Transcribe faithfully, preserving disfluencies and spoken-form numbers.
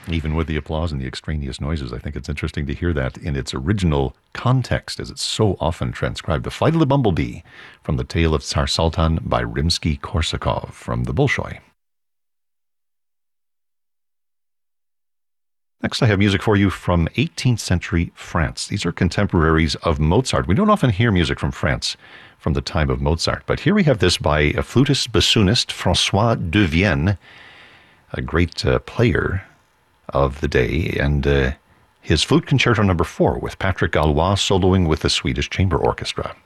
Even with the applause and the extraneous noises, I think it's interesting to hear that in its original context, as it's so often transcribed. The Flight of the Bumblebee from the Tale of Tsar Sultan by Rimsky-Korsakov from the Bolshoi. Next, I have music for you from eighteenth century France. These are contemporaries of Mozart. We don't often hear music from France from the time of Mozart, but here we have this by a flutist bassoonist, François Devienne, a great uh, player of the day, and uh, his Flute Concerto number four with Patrick Galois soloing with the Swedish Chamber Orchestra.